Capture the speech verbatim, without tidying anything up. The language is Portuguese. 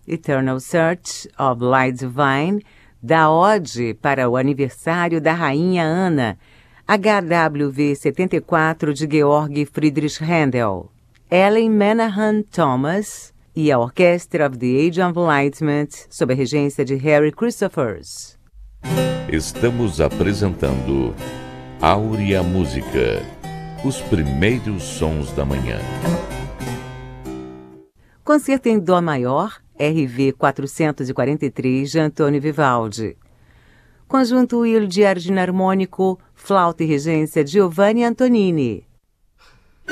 Eternal Search of Light Divine, dá ode para o aniversário da Rainha Ana, H W V setenta e quatro de Georg Friedrich Händel, Ellen Manahan Thomas e a Orchestra of the Age of Enlightenment, sob a regência de Harry Christophers. Estamos apresentando Áurea Música, os primeiros sons da manhã. Concerto em Dó maior, R V quatrocentos e quarenta e três, de Antônio Vivaldi. Conjunto Il Giardino Armônico, flauta e regência de Giovanni Antonini.